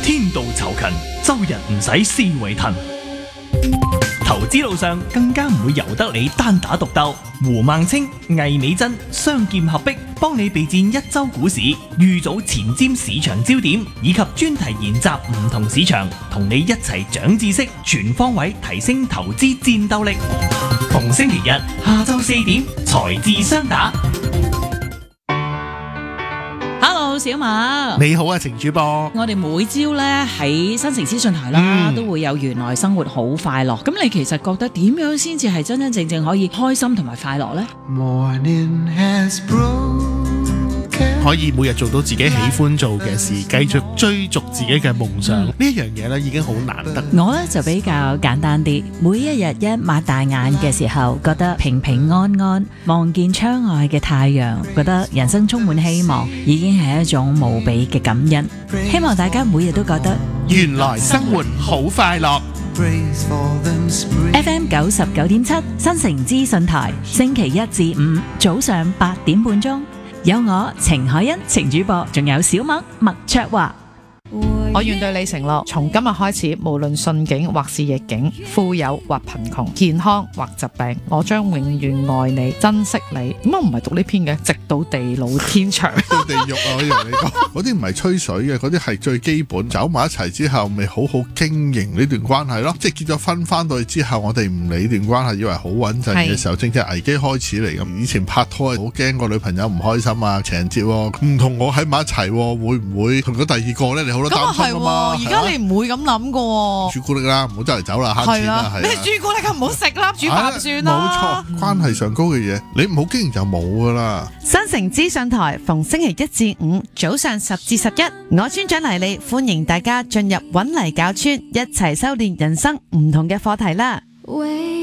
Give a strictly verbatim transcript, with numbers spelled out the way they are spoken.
天道酬勤，周日唔使思維騰。投資路上更加唔會由得你單打獨鬥。胡孟青、魏美珍雙劍合璧，幫你備戰一周股市，預早前瞻市場焦點，以及專題研習唔同市場，同你一齊長知識，全方位提升投資戰鬥力。逢星期日下晝四點，財智雙打。 Hello， 小馬， 你好啊，程主播。 我哋每朝咧喺新城資訊台啦， 嗯、 都會有原來生活好快樂。咁你其實覺得點樣先至係真真正正可以開心同埋快樂呢？ 可以每日做到自己喜歡做嘅事，繼續追逐自己嘅夢想，嗯、呢一樣嘢咧已經好難得。 我咧就比較簡單啲，每一日一擘大眼嘅時候，覺得平平安安，望見窗外嘅太陽，覺得人生充滿希望，已經係一種無比嘅感恩。希望大家每日都覺得原來生活好快樂。 F M 九十九點七新城資訊台，星期一至五早上八點半鐘。有我程海欣程主播，仲有小麥麥卓華。 我願對你承諾，從今日開始，無論順境或是逆境，富有或貧窮，健康或疾病，我將永遠愛你、珍惜你。點解唔係讀呢篇嘅？直到地老天長， 到地獄啊！我以為你講嗰啲唔係吹水嘅，嗰啲係最基本。走埋一齊之後，咪好好經營呢段關係咯。即係結咗婚翻到去之後，我哋唔理段關係，以為好穩陣嘅時候，正正危機開始嚟咁。以前拍拖好驚個女朋友唔開心啊，情人節唔同我喺埋一齊，會唔會同咗第二個咧？你好多擔心。 係喎，而家你唔會咁諗噶。 朱古力啦，唔好周圍走啦，慳錢啦，係。 咩朱古力咁唔好食啦，煮飯算啦。 冇錯，關係上高嘅嘢，你唔好經營就冇噶啦。 新城資訊台逢星期一至五早上十至十一，我村長黎莉歡迎大家進入搵泥搞村，一齊修煉人生唔同嘅課題啦。